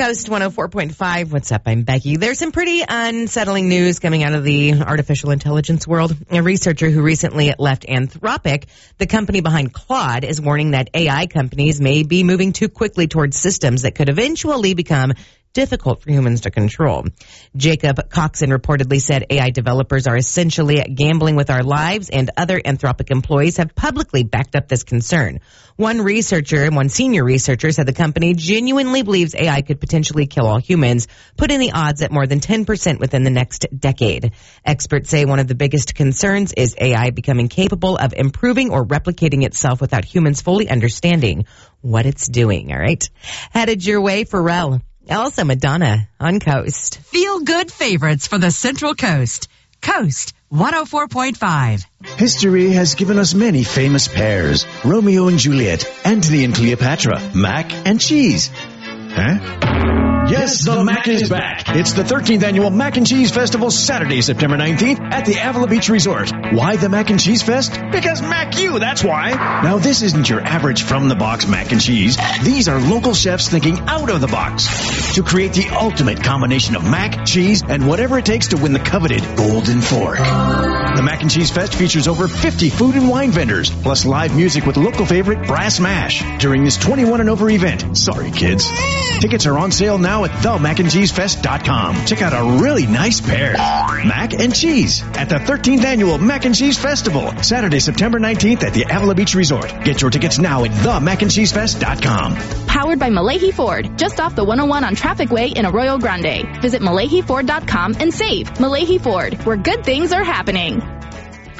Coast 104.5. What's up? I'm Becky. There's some pretty unsettling news coming out of the artificial intelligence world. A researcher who recently left Anthropic, the company behind Claude, is warning that AI companies may be moving too quickly towards systems that could eventually become difficult for humans to control. Jacob Coxon reportedly said AI developers are essentially gambling with our lives, and other Anthropic employees have publicly backed up this concern. One senior researcher said the company genuinely believes AI could potentially kill all humans, putting the odds at more than 10% within the next decade. Experts say one of the biggest concerns is AI becoming capable of improving or replicating itself without humans fully understanding what it's doing. All right. Headed your way, Pharrell. Also, Madonna on Coast. Feel good favorites for the Central Coast. Coast 104.5. History has given us many famous pairs. Romeo and Juliet, Antony and Cleopatra, mac and cheese. Huh? Yes, the Mac is back. It's the 13th annual Mac and Cheese Festival, Saturday, September 19th at the Avila Beach Resort. Why the Mac and Cheese Fest? Because Mac you, that's why. Now, this isn't your average from-the-box mac and cheese. These are local chefs thinking out of the box to create the ultimate combination of mac, cheese, and whatever it takes to win the coveted Golden Fork. The Mac and Cheese Fest features over 50 food and wine vendors, plus live music with local favorite Brass Mash during this 21 and over event. Sorry, kids. Tickets are on sale now at themacandcheesefest.com. Check out a really nice pair. Mac and cheese at the 13th annual Mac and Cheese Festival, Saturday, September 19th at the Avila Beach Resort. Get your tickets now at themacandcheesefest.com. Powered by Malahi Ford, just off the 101 on Traffic Way in Arroyo Grande. Visit MalahiFord.com and save. Malahi Ford, where good things are happening.